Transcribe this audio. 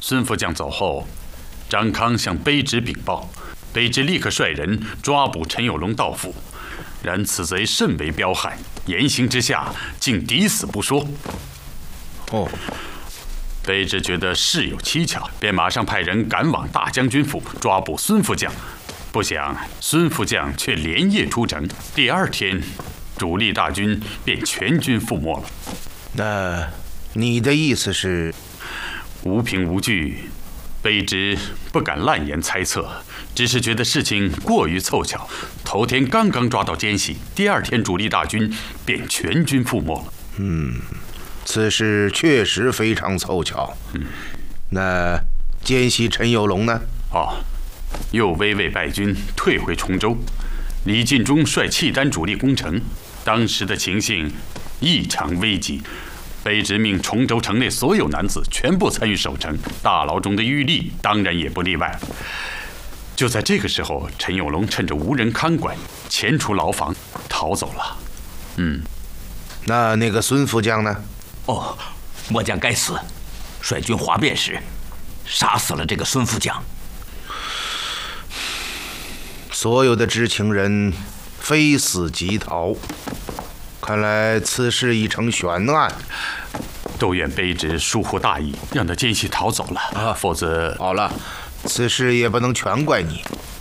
孙副将走后，张康向卑职禀报，卑职立刻率人抓捕陈有龙到府。然此贼甚为彪悍，严刑之下竟抵死不说。卑职觉得事有蹊跷，便马上派人赶往大将军府抓捕孙副将。不想孙副将却连夜出城，第二天，主力大军便全军覆没了。 那你的意思是？ 无凭无据，卑职不敢滥言猜测，只是觉得事情过于凑巧。头天刚刚抓到奸细，第二天主力大军便全军覆没了。 此事确实非常凑巧。那奸细陈有龙呢？ 又微微败军，退回崇州。李进忠率契丹主力攻城，当时的情形异常危急。卑职命崇州城内所有男子全部参与守城，大牢中的狱吏当然也不例外。就在这个时候，陈有龙趁着无人看管，潜出牢房逃走了。 那个孙副将呢？ 末将该死，率军哗变时，杀死了这个孙副将。 所有的知情人非死即逃，看来此事已成悬案。 都怨卑职疏忽大意，让那奸细逃走了。否则…… 好了，此事也不能全怪你。